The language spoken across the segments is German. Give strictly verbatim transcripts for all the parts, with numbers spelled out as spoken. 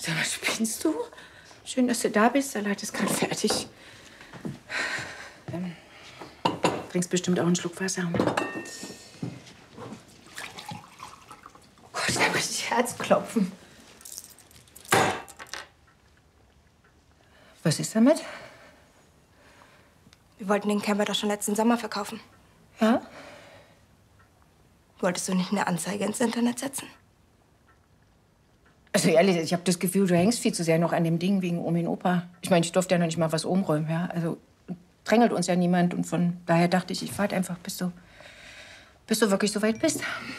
Sag mal, spinnst du? Schön, dass du da bist. Salat ist gerade fertig. Ähm, trinkst bestimmt auch einen Schluck Wasser. Gott, da muss ich Herzklopfen. Was ist damit? Wir wollten den Camper doch schon letzten Sommer verkaufen. Ja? Wolltest du nicht eine Anzeige ins Internet setzen? Also ehrlich, ich habe das Gefühl, du hängst viel zu sehr noch an dem Ding wegen Omi und Opa. Ich meine, ich durfte ja noch nicht mal was umräumen, ja. Also drängelt uns ja niemand und von daher dachte ich, ich warte einfach, bis du, bis du wirklich so weit bist.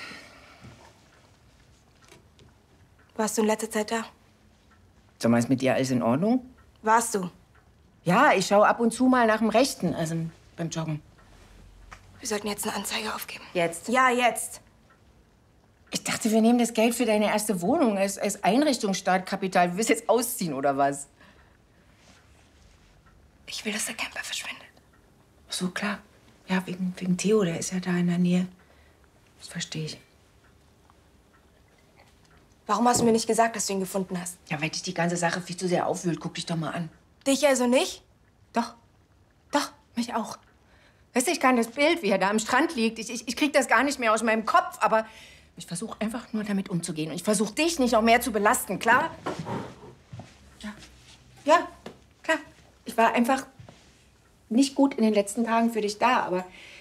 Warst du in letzter Zeit da? Sag mal, ist mit dir alles in Ordnung? Warst du? Ja, ich schaue ab und zu mal nach dem Rechten, also beim Joggen. Wir sollten jetzt eine Anzeige aufgeben. Jetzt? Ja, jetzt. Ich dachte, wir nehmen das Geld für deine erste Wohnung als, als Einrichtungsstartkapital. Du willst jetzt ausziehen, oder was? Ich will, dass der Camper verschwindet. Ach so, klar. Ja, wegen, wegen Theo, der ist ja da in der Nähe. Das verstehe ich. Warum hast du mir nicht gesagt, dass du ihn gefunden hast? Ja, weil dich die ganze Sache viel zu sehr aufwühlt. Guck dich doch mal an. Dich also nicht? Doch. Doch, mich auch. Weißt du, ich kann das Bild, wie er da am Strand liegt, ich, ich, ich krieg das gar nicht mehr aus meinem Kopf, aber ich versuche einfach nur damit umzugehen. Und ich versuche dich nicht noch mehr zu belasten, klar? Ja. Ja, klar. Ich war einfach nicht gut in den letzten Tagen für dich da, aber